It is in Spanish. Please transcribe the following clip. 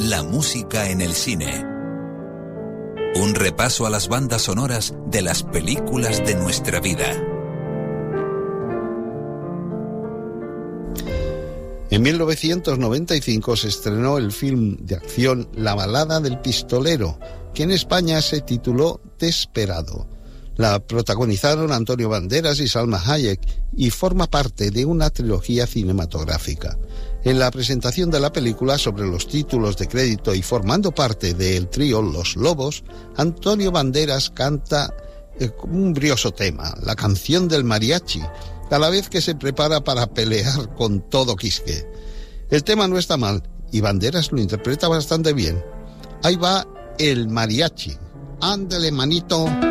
La música en el cine. Un repaso a las bandas sonoras de las películas de nuestra vida. En 1995 se estrenó el film de acción La balada del pistolero, que en España se tituló Desperado. La protagonizaron Antonio Banderas y Salma Hayek y forma parte de una trilogía cinematográfica. En la presentación de la película, sobre los títulos de crédito y formando parte del trío Los Lobos, Antonio Banderas canta un brioso tema, la canción del mariachi, a la vez que se prepara para pelear con todo quisque. El tema no está mal y Banderas lo interpreta bastante bien. Ahí va el mariachi. Ándele, manito.